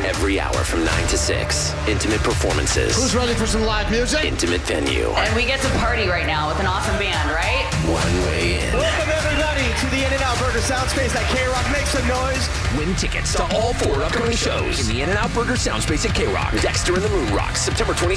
Every hour from 9 to 6. Intimate performances. Who's ready for some live music? Intimate venue. And we get to party right now with an awesome band, right? One way in. Welcome, everybody, to the In-N-Out Burger Soundspace at K-Rock. Make some noise. Win tickets to all 4 upcoming shows in the In-N-Out Burger Soundspace at K-Rock. Dexter and the Moon Rocks, September 26th.